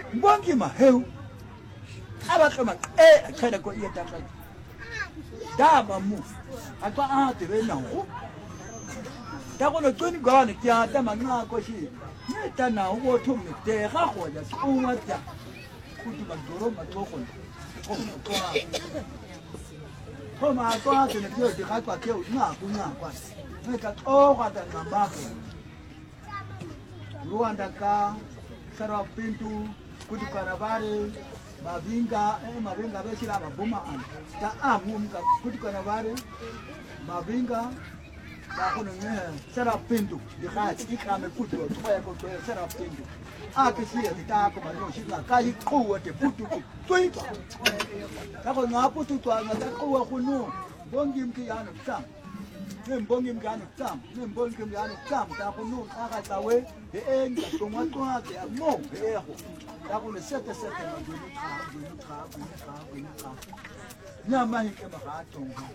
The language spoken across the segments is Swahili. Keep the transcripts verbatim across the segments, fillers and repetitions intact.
Bongi maheu. Abakama eh kana ko iya tanga. Dama mu. Aka a te ve na ho. Ta ko no tuni ga ni kya ta ma nga ko shi. Ne ta na ho thum ni te ga ho ya ku wa ta. Ku tu ma doro ma to ko. Ko ko. Ko ma ko a te ne ti o ti ga kwa ke o na ku na kwa. Ne ka o ga ta na ba ko. Rwanda ka Sarwa Pintu kudu Kanavare Mavinga eh Mavinga beshila mabuma an ta amu mga kudu Kanavare Mavinga ta kuno ne Sarwa Pintu di khati ikame kudu tsoya ko tsoya Sarwa Pintu akisiya ta ko mano shila kai kuwa te putu tsoipa ta ko ngaputu twa ngata kuwa kunu bongi mkiyano tsam Mbongi mgano tam, mbongi mgano tam, ta kunu aka tawe e enga tongwa tongwa te amo eho. Ta kunu sete sete ma gunu tra, gunu tra, gunu tra, gunu tra. Nyama hike maka tonga.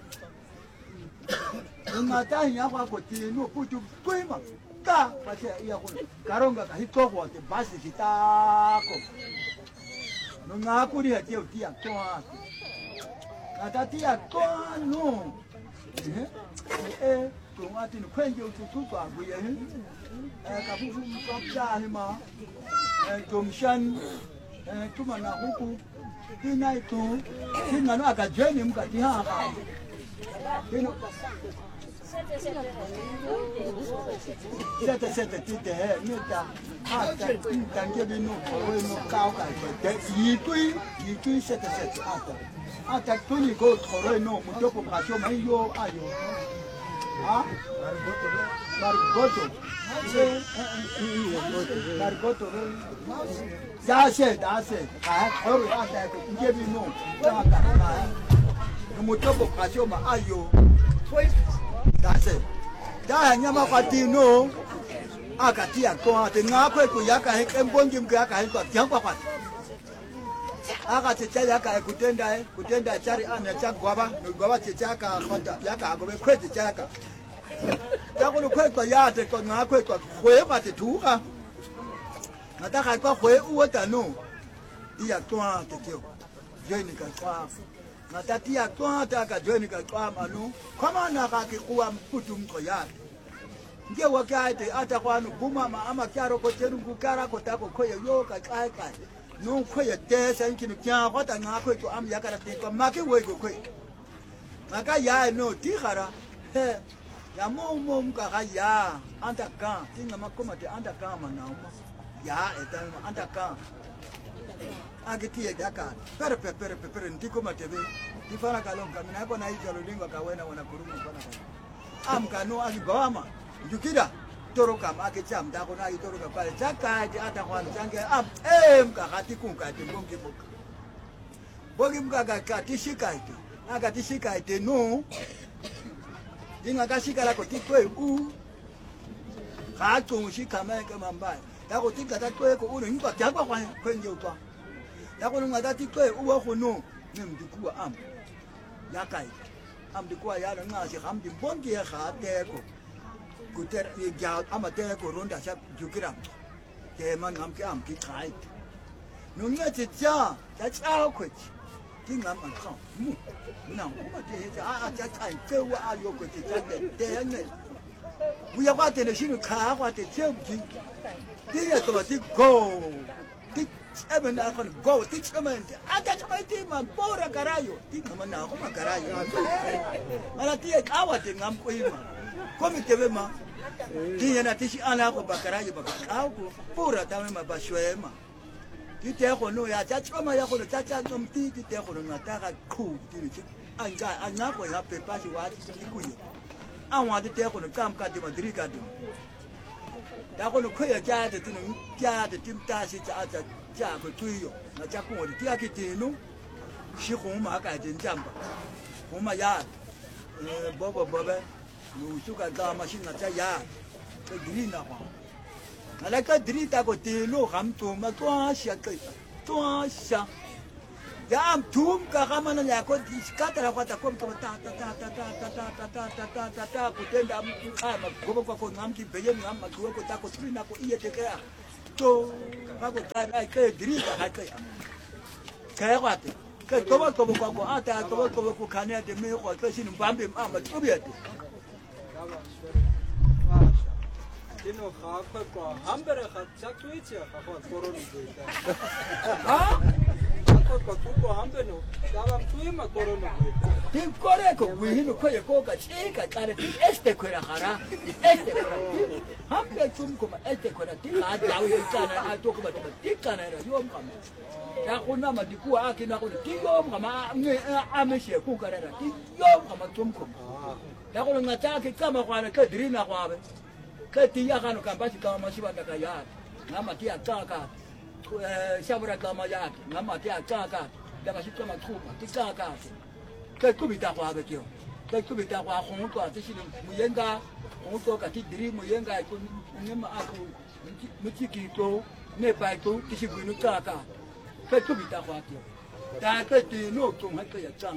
Ngata hinya kwa koti no putu kwema. Ka pase iya kunu karonga ka hitoko te basi hitako. No ngakuri hati utia tongwa. Ngata tia kono. Eh eh tongwa tinu kwenje ututu kwa buye eh kabufu mkopcha hima eh tomshan eh tuma na huku ina itu ina no akajeni mkati hapa ino sete sete tite he nita ata tange binu kowe no kauka te yitui yitui sete sete ata ata tuni go toro no mutoko kasho mayo ayo ah bargoto bargoto ya se da se ah oro ata ko nge binu aka no mutoko kasho ma ayo da se da nyama kwati no akatia to ate ngakwe ku yaka he mbongi mgaka he kwa tyangwa kwa aka tete yaka kutenda kutenda chari ana chagwaba no gwaba tete yaka khota yaka agobe kwete chaka yakolo kwetwa yate ko ngakwe kwa khwe ba te thuga ngata ga kwa khwe u ta no dia twa te tyo join ka kwa ngata tia twa ta ka join ka kwa manu khama na ka ki kuwa mputu mko yate nge wakaite ata kwanu buma ma ama kyaro ko teru kukara ko tako khoye yo ka kai kai no khoye te san kinu kya ko ta nga khoi to am yakara te ko ma ke we ko khoi maka ya no ti khara he ya mo mo ka ga ya anta ka tinga makoma te anta ka ma na ma ya eta anta ka agiti ya ka per per per per ndiko matebe ti fara kalonga mina ko na hizo lingwa ka wena wana kurumu bana am ka no agibama Yukida toro kama ke cham da ko na toro ka pale chaka di ata kwa change am em ka kati kun ka ti bongi boka bongi mga ka kati shikaite aga ti shikaite no dinga ka shikala ko ti kwe u ka tu shikama ka mamba da ko ti ka ta kwe ko uno ngwa kya kwa kwenje utwa da ko nga ta ti kwe u wa ko no ne mdikuwa am yakai am dikuwa ya nga si ham di bongi ya ka te ko kuter ya amate ko ronda sha jukira ke man ngam ke am ki khai no nga che cha cha cha ko ti ngam an kha mu na ko ma te cha a cha cha ke wa a yo ko ti cha de de ne bu ya kwa te ne shinu kha kwa te che ji ti ya to ti go ti eben na ko go ti chamen a ta cha ti man pora karayo ti ngam na ko ma karayo ala ti ka wa te ngam ko ima Komi teve ma, tinya na tishi ana ko bakaraje bakao ko pura tame mabashwema. Tite ko no ya chachoma ya ko chacha nomti tite ko ngataka khu tiri anga anga ko ya pepa si wa tikuyo. Anwa tite ko kam ka di madrika di. Da ko no ko ya ja de tinu ja de timta si cha cha cha ko tuyo. Na cha ko di ya kitinu. Shi ko ma ka din jamba. Ko ma ya bobo bobe no suka da machine na cha ya ke green na ba ala ka drita ko te lo ham to ma to sha ke to sha ya am tum ka kama na ya ko iskata kwa ta ko ta ta ta ta ta ta ta ta ta ta ta ta ta ko tenda ka ma go ko ko ngam ki beye ngam ma go ko ta ko trina ko iye te ka to kako ta ke diri ka ka ya ka wa te ke to ba ko ko ko ata to ba ko ko kanya de me ko to shin bambe ma ma to biate Dino khakha ko hambere khat sakwichi khakha koroni goita ha ko ko ko hambeno dava tuima koroni goita tin kore ko wihino ko ye ko ka chika kare tin este ko ra khara este ko hambe tum ko este ko ra tin a dawo ye kana a to ko ba tin kana ra yom kam ya ko na ma diku a kina ko tin yom kam a me she ku kare ra tin yom kam tum ko ya ko ngata ke kama kwa ka dirina kwa be ke ti ya kana kan ba ti kama shi ba ta ka ya ngama ti a ka ka shabura kama ya ngama ti a ka ka da ba shi kama kuma ti ka ka ke kubita kwa be kyo ke kubita kwa khon to ati shi muyenga khon to ka ti diri muyenga ko ngema aku mutiki to ne pa to ti shi gwinu ka ka ke kubita kwa kyo ta ke ti no to ha ke ya tsana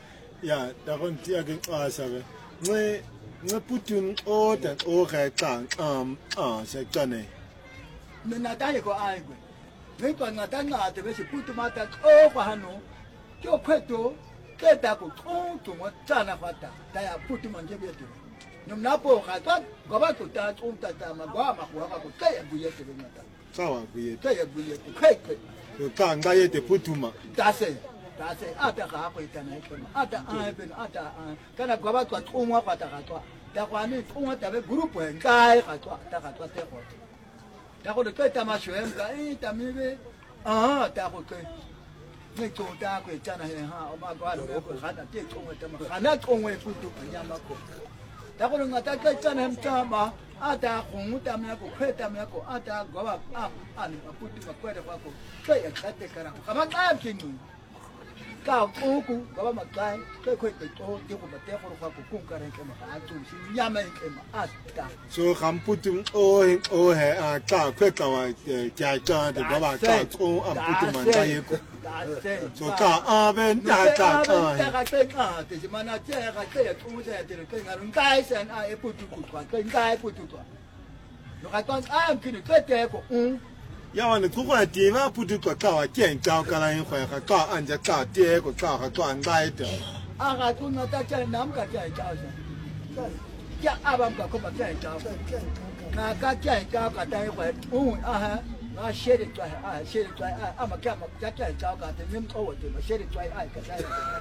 ya da gon ti a ke asa be nge nge putun o da o ga tang um ah se tsane ne na ta ye ko ai gwe ne ko na ta na te be shi putu mata o kwa hano kyo kweto ke ta ko to mo tsana fata ta ya putu manje betu nomna po ga ta go ba ko ta tsum ta ta ma go ma ko ko ke ya buye te be mata sawa buye ke ya buye te ke ke to ka nga ye te putu ma ta se ta se ata ga ko ita na ke ata a be ata a kana go ba ko tsumwa fata ga to ta kwa ni tsumwa ta be group en kai ga to ta ga to te ko ta ko ke ta ma shwe ga e ta mi be ah ta ko ke ne to ta ko ta na he ha o ma ko lo ko khana te ko ta ma khana ko we putu nya ma ko ta ko nga ta ke ta na ta ma ata ko ta ma ko ke ta ma ko ata go ba a an ma putu ma ko da ko ke ya ta te kara ka ma ta ki ni ka ko ku go ba ma kai ke ko te to te ko ba te ko ko ko kun kare ke ma a tu si nya ma ke ma ata so kham putu o o he a ka kwe ka wa ja ja de go ba ka o am putu man ta ye ko so ka a ben ta ta ta ka ke ka te ma na che ka ke ya tu se te ke nga run kai sen a e putu ku kwa ke ngai putu to no ka ton a ki ni ke te ko un ya wa ne ku kwa ti ma putu ko ka wa jen ja ka la yin khwa ka ka an ja ka tie ko ka ka ka ngai de a ga tu na ta che nam ka che ja sa ya a bam ka ko ba che ja na ka che ja ka ta yi kwa un a ha na she de twa a she de twa a a ma ka ma ja che ja ka te nim o de ma she de twa a ka ta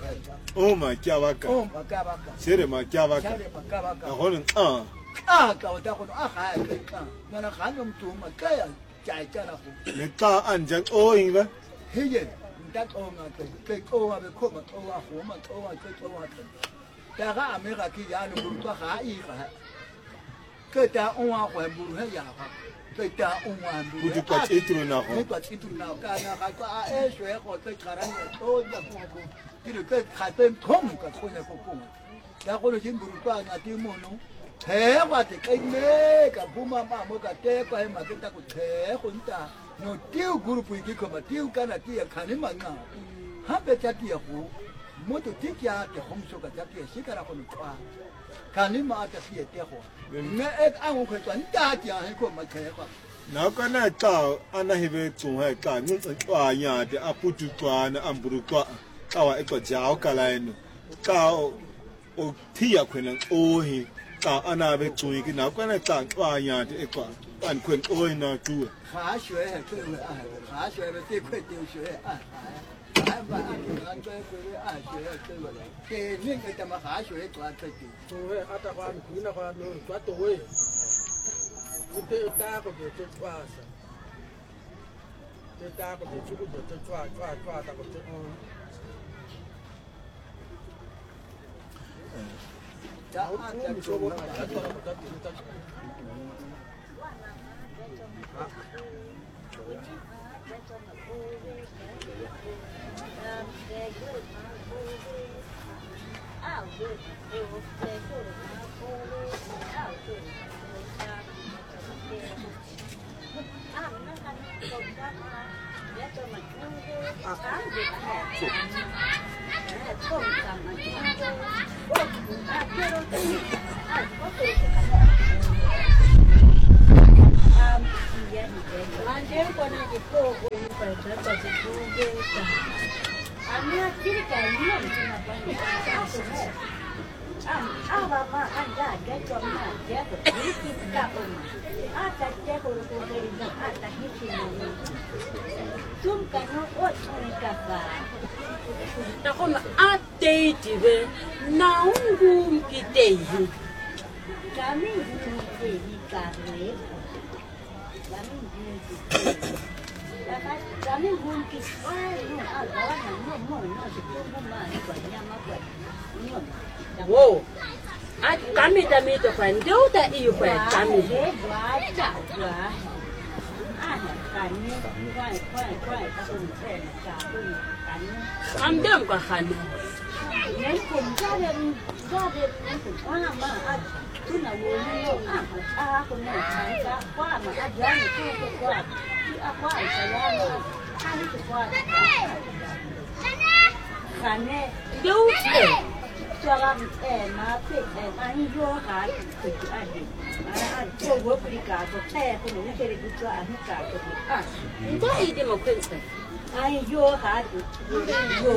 o ma kya wa ka o ma ka ba ka se re ma kya wa ka she de ma ka ba ka a ho ne a a ka wa ta ko a ha ke ka na na khan ngum tu ma ka ya ja ja na ko ne ka an ja o yin ba he ye ta ko ma ke ke ko ma be ko ma ko wa ho ma ko wa ke ko wa ta ga a me ga ki ya no bu to ga i ga ke ta o wa ko bu he ya ga ke ta o wa bu putu ka ti tru na ho ne ko ti tu na ka na ga ko a e shwe ko ke kara ni to ya ko ko ti ke ka tem thom ka ko ne ko ko ta ko le jin bu to na ti mo no thế mà thì cái mê cả bố mà mà mua cả té qua mà cái ta cũng thế con ta nó tiêu guru pui cái mà tiêu cái là tiêu khá nên mà ngà hấp về chắc tiêu hú mua tụi tiếc ya thì không số cả chắc tiêu xí cái là con qua khá nên mà chắc tiêu tiêu hú mẹ ấy ăn không phải toàn ta tiêu hay con mà thế qua na ka na ka ana hebe tun ha ka ni twa ya de aputu twa na amburu twa ka wa e ko jao ka la eno ka o ti ya kwen o hi ka ana be tui ki na ka na ta twa ya de e ko an kwen o na tu ขา学对不对？ขา学的这块丢学啊，哎，把俺俺这回来俺学对不对？给那个怎么ขา学抓这的？ to we ata kwa ku na kwa no kwa to we ku te ta ko te twa sa te ta ko te chu ko te twa twa twa ta ko te on 咱俺这说不好， Ah, Takon ate tibe na ungum kitehi. Kami kitehi kare. Kami kitehi. Kami ungum kitehi. Wow. At kami dami to pan do da iyo pa kami. Kami kwai kwai kwai takon sen takon kami. Amdam ka kami. Nên cùng gia đình gia đình nên cùng qua mà ăn cứ nào muốn nhiều à à con này sáng ra qua mà ăn giá này chưa được qua đi ăn qua phải ra mà ăn được qua cái này đâu thế cho làm em mà thích em ăn vô hại thì ăn đi ăn cho vô đi cả cho thế con nó chơi được cho ăn cả cho à đây đi một cái ăn vô hại vô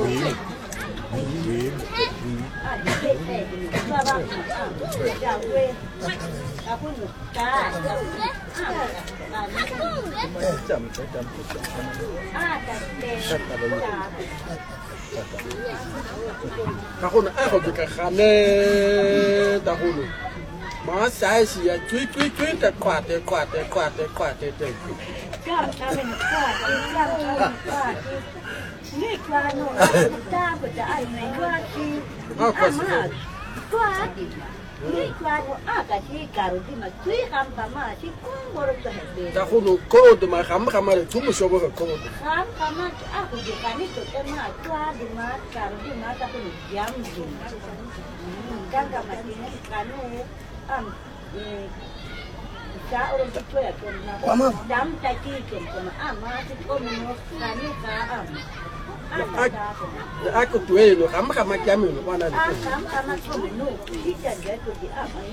Takon ako bika khane takon ma sai si ya chui chui chui ta kwate kwate kwate kwate te Cam kami kuat, cam kami kuat. Ni kuano, kita berjalan kuat si amat kuat. Ni kuano agak si karuti mas kui kam kama si kung baru terhenti. Takon ko de ma kham kham ma tu mu shobo ko Kam kama aku bukan itu emak kuat di mas karuti mas aku jam jam. Kan kama ini kanu am Sa orang tua kan, dam tadi kan, ama si kono kami kaam. Aku tuwe no kham kham ma jam no wana ni. Ah, kham kham ma kono kita jadi tu dia ama.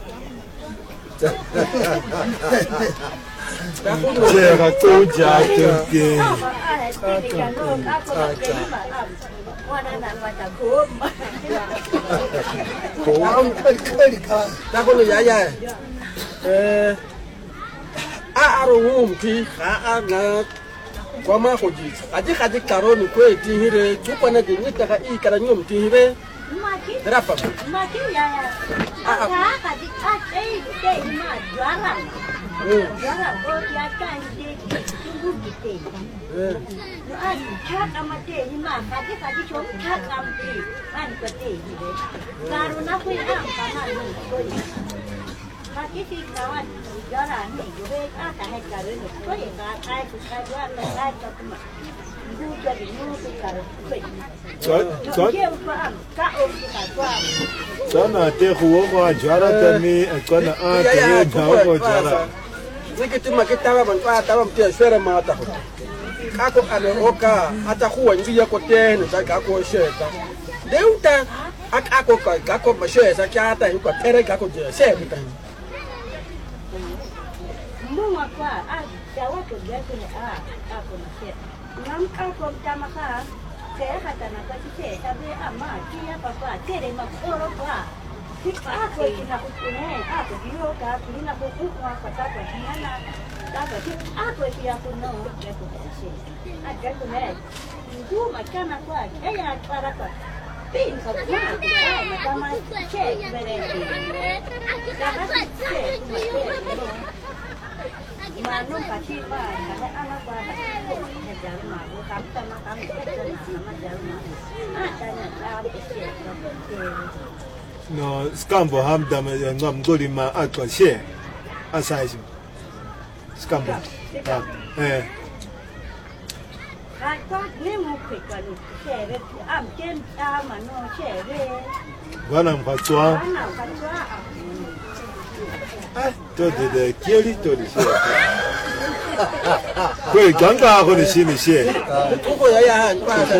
Takon Saya tu jatuh ke. Apa ah, ini kan no aku pakai ma am. Wana nak macam kum. Kum kan kan. Takon ya ya. Eh, a arungum ti ha na kwa ma ko ji aje ka ji karo ni ko ti hire tu pa na ji ni ta ka i kara nyum ti hire Maki. rapa Maki ya ya. Ah, kadi ah eh eh ma jualan. Jualan oh dia kan dia tunggu kita. eh An cat amate ni ma kadi kadi chom cat amti an kati hire. Karuna ko am kama ni ko. Maki si kawan jalan ni gue ah kahit karun ko ya kai ku kai jual kai ka kuma. Bu jadi nu ku karun ko. Chot chot. Dia faham ka om ka faham. Sana te huwa kwa jara tani kona a te dawo ko jara. ni kitu ma kita ba pa ta ba mtia shwere ma ta ka ko ane oka ata kuwa ngi ya ko te ni ka ko sheta deuta ak ako ka ka ko ma sheta ka ta ko tere ka ko je se ta Mungu kwa ah jawa ko dia ko ah ako na se. Ngam ka ko tama ka kaya kata na kasi se sabi ama kia papa tere ma oro kwa. Ako kinakukunin, ako diyo ka, kinakukuha ka tapos nana, tapos ako siya kuno, ako kasi, at ako na, hindi magkana ko, kaya para ka, pin ka na, kaya matama, check, berenti, dapat check, manong kasi ba, kada anak ko, najar mago, kami sama kami, sama najar mago, ah, tanya, tapos check, No skambo hamda ngam goli ma atwa she asaizo skambo ah eh Kata ni mo pekalo shere am ken ama no shere wana mkatwa ana katwa ah to de de kieli to de she kwe ganga ko ni shini she tuko ya ya pa ta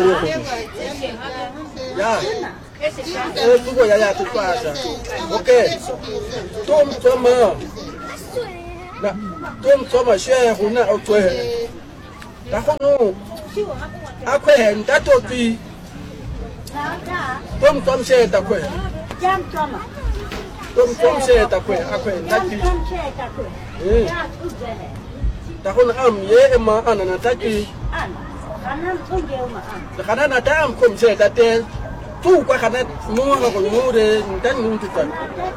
ya eh tuko ya ya tu pa ta okay tom tom na Tom Thomas share who na okwe. Ta kono. Akwe nda to bi. Tom Tom share ta kwe. Jam Thomas. Tom Tom share ta kwe akwe nda bi. Tom share ta kwe. Ya uje. Ta kono am ye ma anana ta ki. An. Kanan unge ma an. Kana na ta am kom share ta te. Tu kwa kana mu ha ko mu de nda nu tu ta.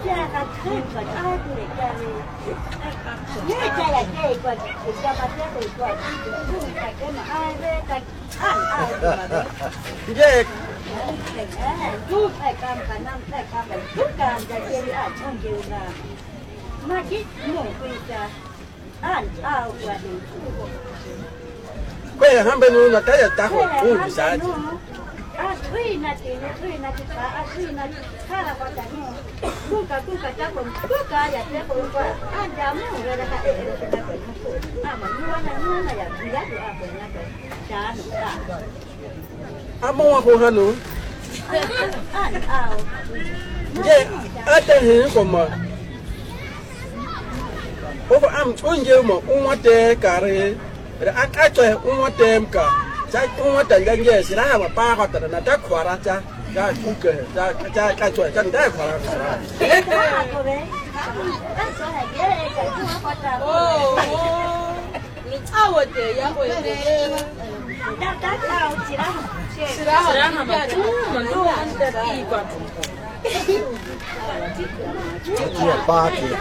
Ye tu phải cam cả năm phải cam phải tất cả gia đình ăn trong điều là mà chỉ một quy ra ăn ao và đủ kwe hambe nu na ta ya ta ko u bi sa ji. à thuê na tiền thuê na tiền cả à thuê na khá là quan trọng cũng cả cũng cả chắc cũng cũng cả nhà trẻ cũng qua ăn dám rồi là cái cái cái cái à mà mua na mua na ya giá được à phải na cái giá được cả Amo ko hanu. ăn ao Ye ata hin ko ma. O ba am unje mo unwa te kare. Ra aka to unwa tem ka. Cha unwa ta ngange sira ha pa ko ta na ta khwara cha. Cha ku ke cha cha ka to cha ta khwara. Oh. Ni tawo te ya ko te. đã đã ao chỉ là Sira ha ma tu ma no an ta ti kwa. Chia ba thì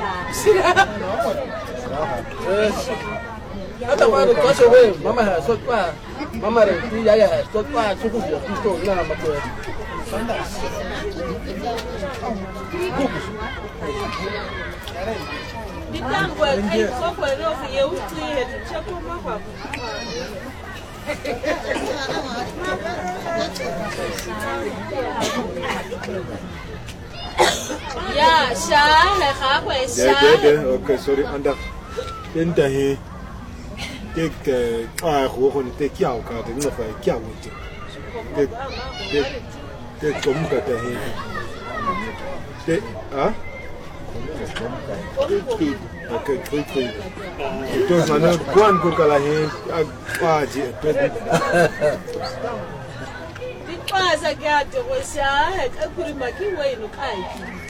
Eh. Ata wa ro ko so we mama ha so kwa. Mama re ti ya ya so kwa su ku yo to na ma ko. Di tango ai so ko ro fi ye u ti he ti che ko ma kwa. Ya, sha la kha ko sha. De de de okay sorry anda. Den da he. De ke a ho ho ni te kiao ka de no fa kiao wo te. De de de kom ka te he. De ah okay koi koi. Itu mana kuan ko kala he a ji pe. Di kwa sa ga te ko sha ka kuri ma ki wai no kai.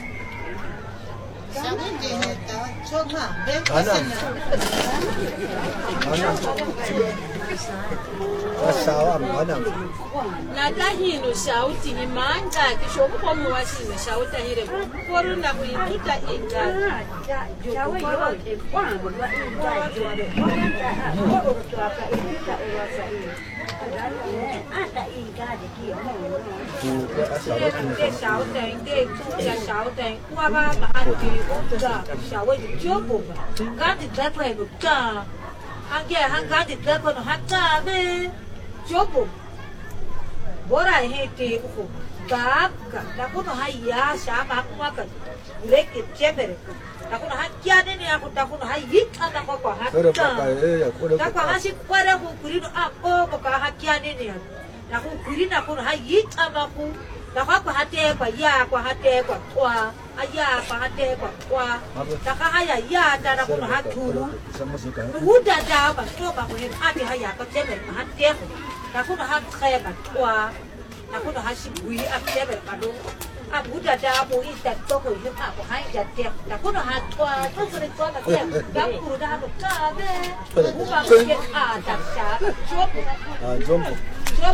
sao ăn ở đâu Na ta hinu shauti ni manga kisho ko mo wasi ni shauta hire ko ru na ku ita inga. cháu ấy rồi thì quá một loại loại rồi được có cả có một trò cả ít cả ở vậy à tại in ra để kiểu Để để sáu tiền để là sáu tiền qua ba mà ăn thì cũng là sáu ấy chưa bụng. Cái thì cái phải được cả. Ăn kia ăn cái thì cái còn ăn cả về chưa bụng. Bữa nay hết thì cũng bắp cả đã có nó hay ya sáu bắp qua cả lấy cái chế về đã có nó hay kia đấy nè đã có nó hay ít ăn đã có quả hết cả đã có hay qua đó cũng cứ nó ăn ô có cả hay kia đấy nè đã cũng cứ nó có nó hay ít ăn mà cũng đã có quả hạt quả ya quả hạt quả qua ya quả hạt quả qua đã có hay ya đã có nó hay thuru nó đã đã mà cho mà cũng ăn thì hay ya có chế về mà hạt kia đã có nó hay khay mà qua đã có nó hay xịt bụi ăn chế về mà đúng à bố đã đã bố ít đặt tôi cũng như à có hai đặt tiền đã có nó hạt qua tôi sẽ qua đặt tiền đã bố đã được cả đấy bố bảo cái à đặt trả chốt 좀 chốt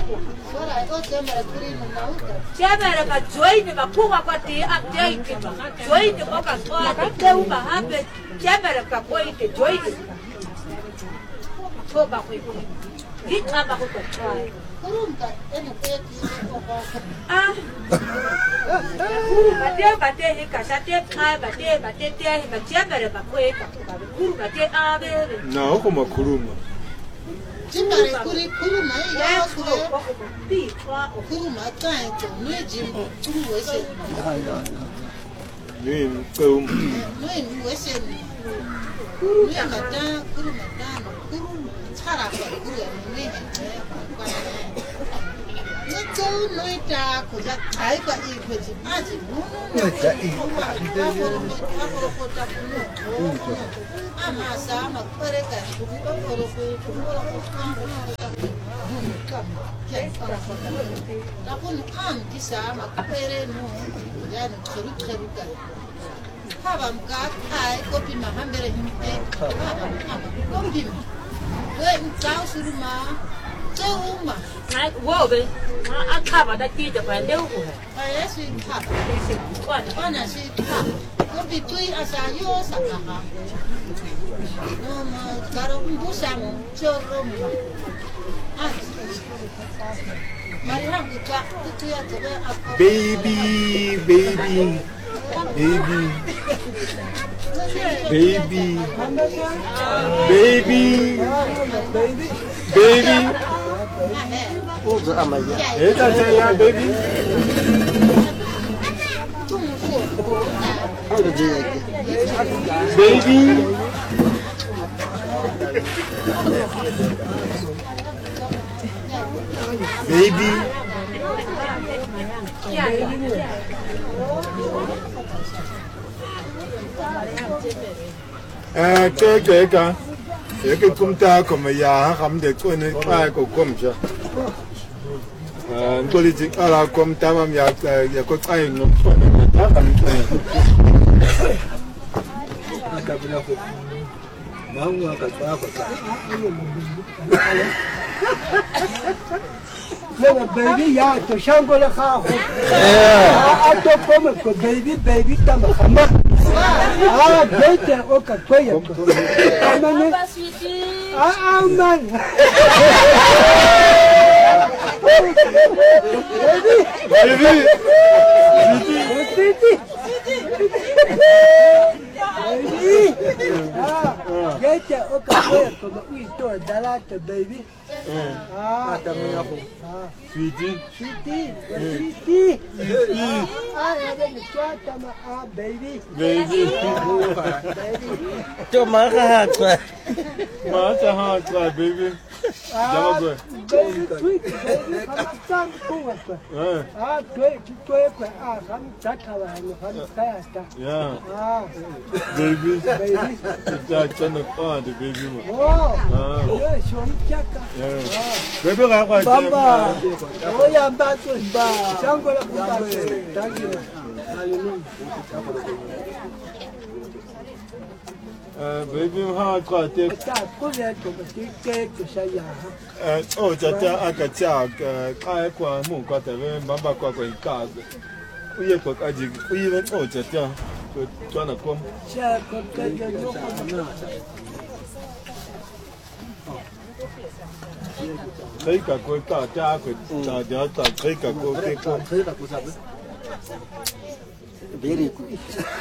cha mẹ là cả chuối nhưng mà không qua tí ăn chơi thì mà chuối thì có cả qua cái đâu mà hát về cha mẹ là cả quay thì chuối thôi bảo quay ít ăn mà không cần chuối à bà tê bà tê hết cả sa tê hai bà tê bà tê tê bà chết bà bà quê cả bà curu bà tê a bê Não como kuruma. Chimare kuri kuru mai ya kuri đi qua kuru mai tai to ne jim kuru we se Ni kum. ne we se kuru ya ma ta kuru ma ta no kuru chara ko kuru ya ne he ne ko ne to no Kuita kuja kaika ikweti aji muno. Kuita i. Akoro akoro kota kuno. Ama sama pereka kuko koro kuko koro Napun am kisama pere no ya no cheru cheru ka habam ka ai kopi mahambere himte habam kopi we mtao suruma cheuma Nai wo be. A kaba da ti da ban deu ko. ai si ka wana si ka kopi tui asa yo sakaha no ma karo busamo choro mo Baby, baby, baby, baby, baby, baby. Eh, that's it, yeah, baby. Baby. Baby. Eh, cái cái cái cái cái công ta còn mà già không được coi nên ai cũng công chứ. Eh, tôi đi chỉ là công ta mà già già có ai nó ta không thấy. Mau ngakak apa tak? Mana baby ya, tu sanggup lah kau. Atau kau kau baby baby tambah kama. Ah, betul. Okey, kau ya. Mana? Ah, aman. Baby. Baby. Baby. Ah, betul. Okey, kau ya. Kau itu adalah tu baby. Ah, Também aku. Sweetie. Sweetie, sweetie. Ah, ada ni cuaca mah, baby. Baby. Cuma kah tu. Masa hot lah, baby. Jangan gue. Baby, sweet, baby, kamu cantik kuat. Eh. Ah, kue, kue, kue. Ah, kamu cakap lah, kamu kaya tak. Ya. Ah, Baby. baby. Kita cantik banget baby mah. Oh, Ah. ya, suami cakap. Ya. Baby apa? Bamba, oh yang bagus, ba. Sanggup lah bagus. Thank you. Eh, baby mah kau tak. Tak, kau lihat tu mesti kek tu saya. Eh, oh, jadi agak jauh. Kau kau mu kau tapi mama kau kau ikat. Uye kau aji, uye kan oh jadi kau tuan aku. Saya kau kerja juga. Thấy cả cô cả cha của cha nhớ ta thấy cả cô cái cô Thấy tak kau sabar. Very good.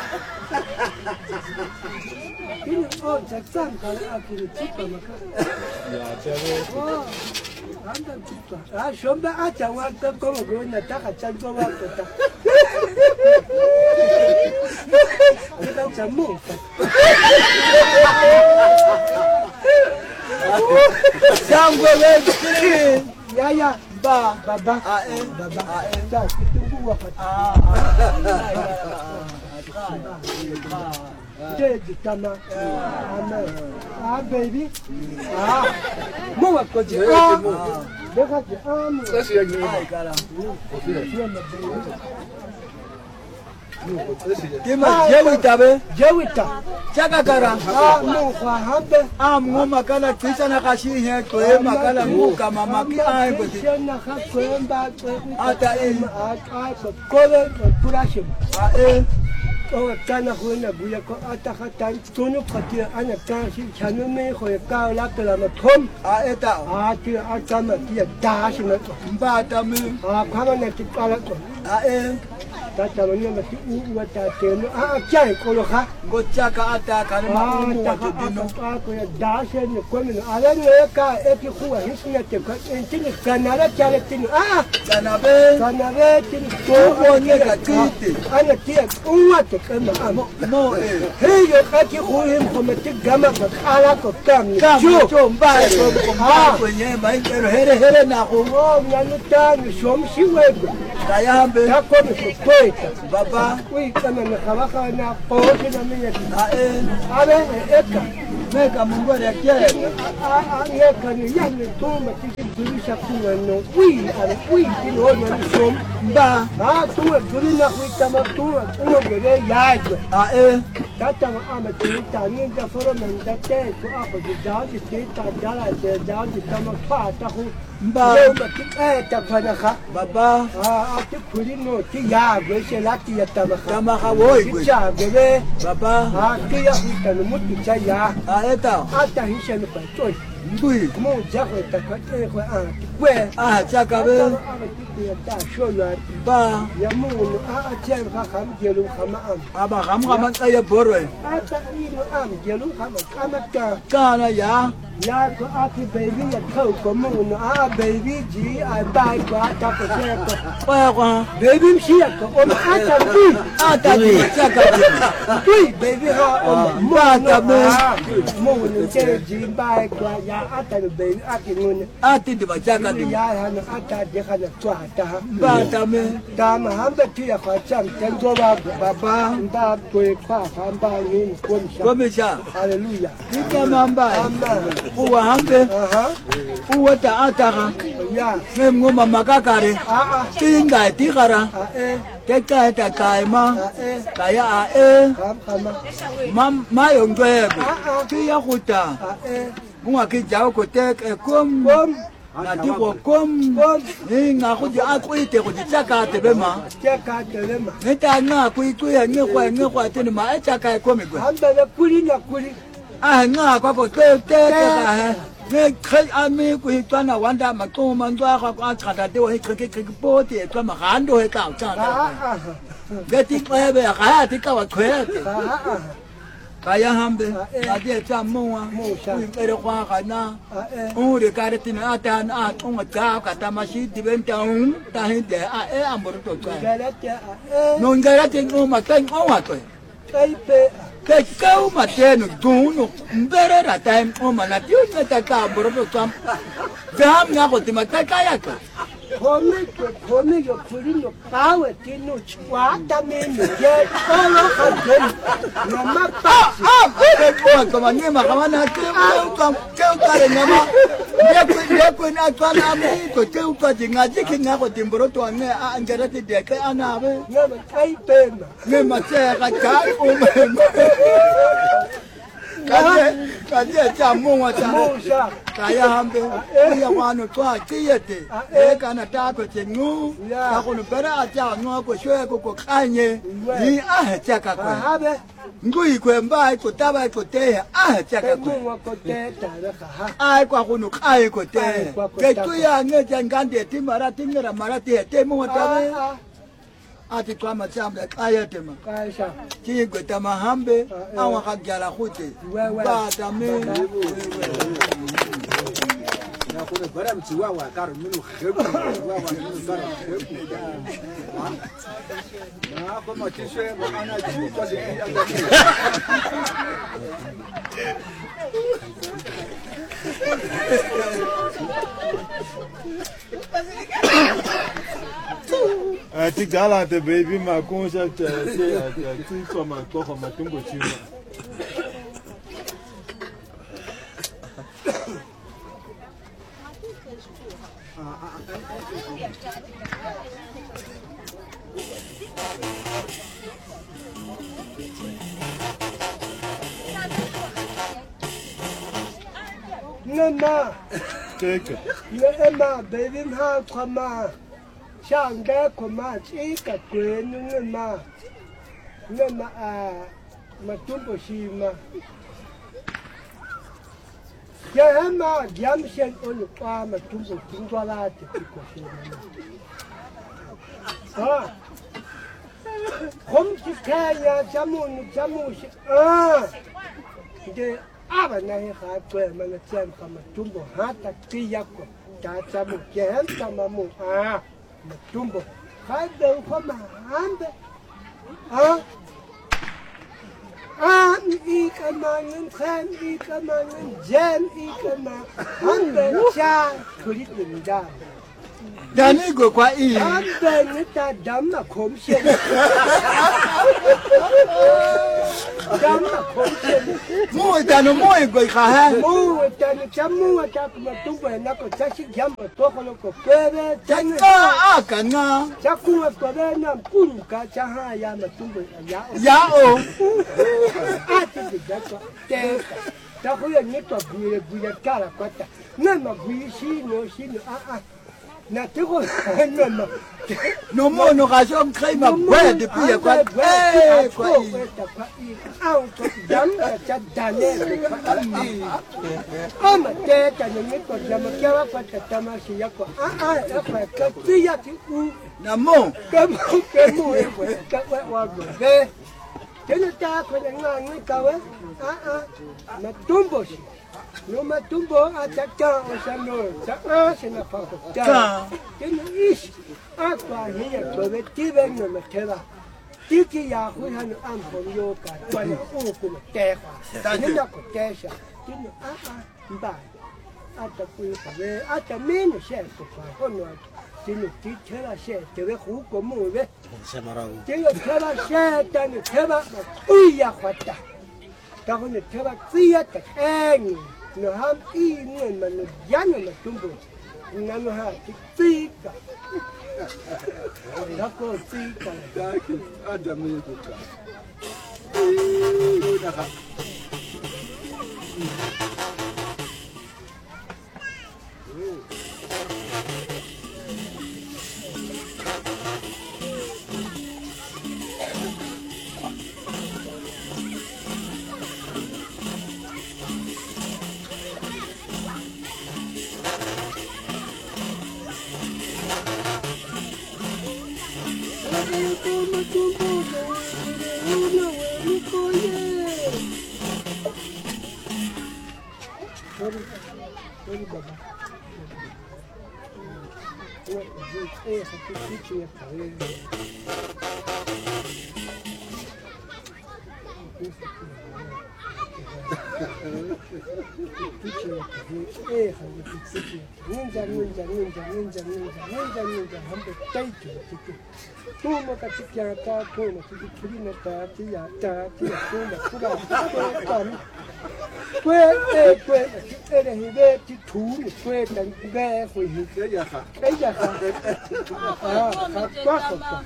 Ini oh jaksan kalau akhirnya cipta maka. nhà cha đây Oh, anda cipta. Ah, shomba aja waktu kau kau nak tak acan kau waktu tak. Kita jamu. Sanggup lagi. Ya ya, ba, baba, Ah, eh. baba. Ah, eh. Tak, tunggu waktu. Ah, Jadi sama, aman. Ah, baby. Ah, mau aku je. Ah, dekat je. Ah, mau. ai cara. Kima jewi tabe, Jauh tak. chaka kara. Ah, mau faham deh. Am ngoma kala tisa na kashi he to e makala muka mama ki ai boti. Siapa nak kembang? Ata eh. Ah, kau kurashim. Ah eh. Oh, tanah hujan buaya kau atas katan tunu khatir anak kasih chanu me kau kau lap dalam thom. Ah eh ta. Ah, dia agama dia dah sini. Mba ta mi. Ah, kamu nak cakap tu. Ah eh. tata mwenye mati u watateno ah chai koloha ngochaka ataka ni maumu watudino ako ya dashe ni kwemino ala nweka eki kuwa hisna te kwa entini kanara chale tini ah kanabe kanabe tini tobo nyeka titi ana tia uwa te kama amo mo eh hiyo eki kuhim kumeti gama bakala ko kami kama cho mbae ko mbae kwenye maingero here here na ko oh mnanutani shomshi wego kayahambe tako mkweta baba ui kama nakawaka na pote na minya ae abe eka meka mungore kye eka ni yani tuma tiki tulisha kuwa no ui ale ui kini hoja ni shom mba ah tuwe tulina kuita matuma uno gere yaje ae tata ma ama tulita ninja foro menda te ko ako jidaji tita jala je jaji tama pata hu mba eh tafanya baba ah ati kulino ti yaje se lati ya tama kama hawoi kwe chaje baba ah ti ya kuita no mutu cha ya aeta ata hisha no patoi ngui mo jago takate ko ah kwe ah chaka be ta show ya ba ya mo ah chen ka kham jelu khama am aba kham kham tsaye borwe ata ino am jelu khama khama ka kana ya ya ko ati baby ya kau ko mo no ah baby ji ai bai ko ata ko se ko kwa kwa baby shi ko o ata bi ata bi chaka bi baby ha o mo ata be mo no che ji bai ko ya ata baby ati no ati di chaka di ya ha no ata de ha na twa ta ba ta me ta ma hamba ti ya kwa cham ten to ba baba ba to kwa hamba ni ko mi sha komisha hallelujah ika mamba amen uwa hambe aha uwa ta ataka ya ngoma makakare ah ah tinga tikara ah eh teka ta kaima ah eh kaya a e kham khama mam mayongwebo ah ah kiya kuta ah eh unga ki jawo ko tek e kom kom na ti ko kom ni nga ku di akwite ku di chaka te bema che ka telema ni ta nga ku ku ya ni kwa ni kwa te ni ma e chaka ko mi gwe hamba na kuli na kuli a nga kwa ko te te te ka he ni khai a mi ku hi twana wanda ma ko man twa kwa kwa chata te wo hi kri kri po te twa ma gando he ka cha ah ah ge ti kwa be ga ti ka wa khwe te ah ah kaya hambe na dia cha mo wa mo sha ku ere kwa kana ah eh ure kare tin ata na unga ka kata mashi dibenta un ta hinde a e amor to ka galate ah eh no ngara tin o ma kan o wa to kai pe ke ka o ma te no du no mbere ra time o ma na tiu na ta ka amor to ka gam na ko ti ma ka ka ya ka kome ke kome yo kuli no pawe tino chwa ta me no je kolo ka na ma pa ah ke ko ko ma ni ma ka ma na ke ko ka ke ka re na ma ye ko ye ko na twa na mi ko ke ko ji nga ji ki nga ko timboro to ne a ngara ti de ke ana be na ma kai pe ma ne ma che ka ka o me kanye kanye cha mo cha mo sha kaya hambe ya wano twa kiyete e kana ta ko chengu ka ko bera cha no ko shwe ko ko kanye ni a cha ka ko ha be ngui kwe mbai ko taba ko te a cha ka ko mo ko te ta ra ka ha ai kwa ko no kai ko te ke tu ya nge cha ngande ti mara ti ngara mara ti te mo ta be ati kwa machamba kaya tema kai sha ki ko ta mahambe awa ka gyala khote ba ta me na ko ne bara mti wa wa karo minu hebu wa wa minu karo hebu na ko ma tishe ba ana ji ko se ya a ti gala te baby ma ko sa te te ti ko ma ko ma tumbo chima Nana, keke Nana, baby, how come on? Shang there, come on, eat a queen, Nana. Nana, ah, Matumbo Shima. Yama, Jamshan on the farm, Matumbo Tingala, ah. ผมจะแค่ยาจมูกจมูกเออเดี๋ยวอาบน้ำขาเปลือยมันจะเจ็บกับมันจุ่มบ่หาตะกี้ยักษ์ก็จมูกแก้มจมูกอ่ะมันจุ่มบ่ขาเดินเข้ามาหันไปอ่ะอ่ะอีกมาเงินแทนอีกมาเงินเจนอีกมาหันไปจ้าคุยกันได้ Dani go kwa i. Ambe nita damna komshe. Damna komshe. Mu tanu mu go ka ha. Mu tanu chamu ata kuma tumbo na ko chashi jambo to ko ko pere tanu. Ah kana. Chaku ko be na kun ka chaha ya ma tumbo ya. Ya o. Ati de jato te. Ta ko ya ni to buye buye kala kwata. Na ma buye shi no shi no ah ah. Na tuko no no no mo no ga so mkhai ma bwa depuis ya kwa eh kwa i au to dam cha dane ama te ta ni ko jama kya kwa ta ma shi ya ko a a ya kwa ka ti ya ti u na mo ka mo ka mo e ko ka wa wa go be te no ta ko na nga ni ka wa a a na tumbo shi no me tumbo a chaca o sea no chaca se na fa cha tiene ish aqua hiya to be tibe no me queda tiki ya hu han am con yo ka to no u ku me te fa tiene na ko te sha tiene a a ba a ta ku pa be a ta me no she ko fa ho no tiene ti chera she te ve hu ko mu be se marago tiene chera she ta ni chera u ya khata ta ko ni chera tia ta en no ham i nen man no ya no me tumbo na no ha tika na ko tika ka ada me ko ka na ka ninja ninja ninja ninja ninja ninja ninja hambe taitu tiki tumo katika ta tumo tiki kirina ta tia ta tia tumo kuda kuda kwe e kwe ere hibe ti tu kwe tan be hui hi ya ha ya ha ah ha kwa kwa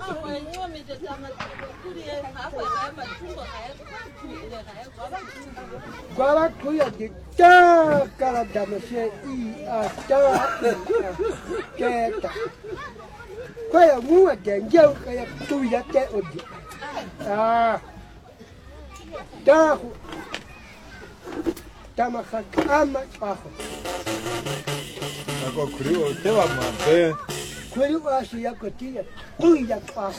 Guarda qui a di ta cara da me se i a ta che ta quella mua che io che tu ya te oggi ah ta ta ma ha ama pa Ako kuri o te wa ma be. Kuri wa si ya ko ti ya tu ya pa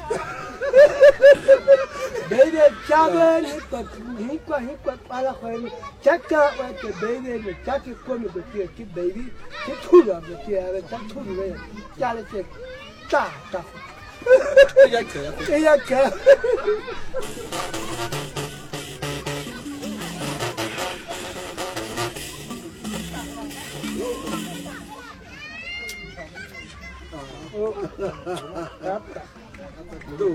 Baby, chabe ni ko ni ko ni ko para ko ni chacha wa ke baby ni chacha ko ni ko ti ki baby ki tu la ko ti ya ta tu ni ya le che ta ta ya ke ya ke oh ta do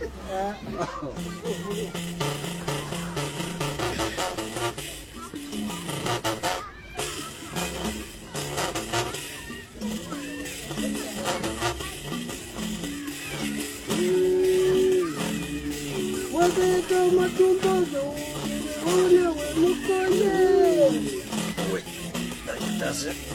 That's it.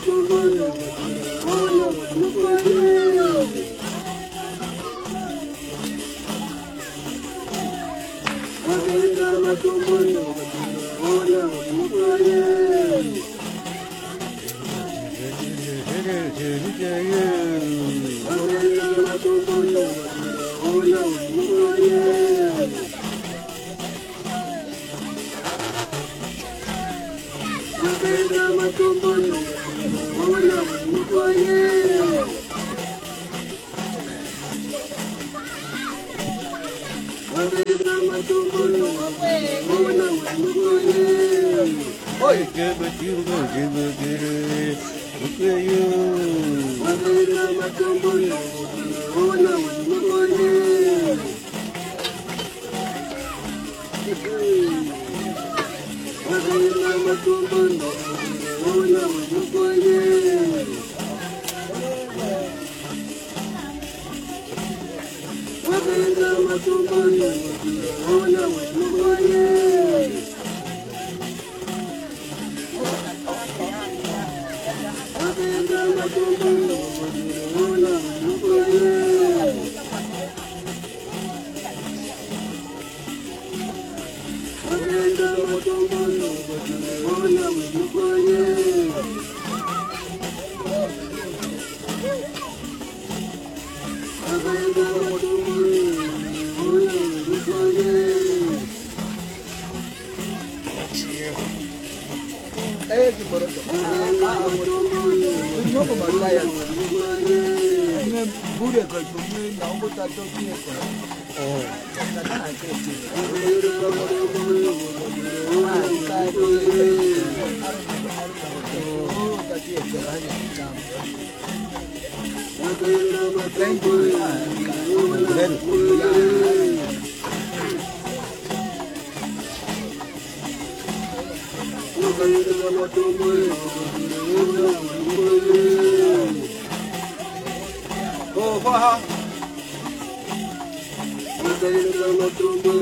Oh,